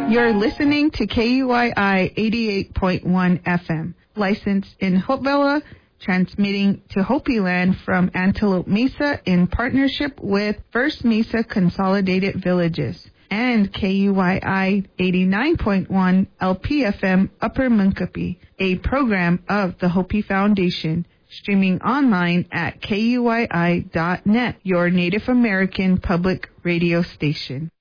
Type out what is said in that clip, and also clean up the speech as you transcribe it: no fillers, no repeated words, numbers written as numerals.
You're listening to KUYI 88.1 FM, licensed in Hopevilla, transmitting to Hopi Land from Antelope Mesa in partnership with First Mesa Consolidated Villages, and KUYI 89.1 LPFM Upper Munkapi, a program of the Hopi Foundation, streaming online at KUYI.net, your Native American public radio station.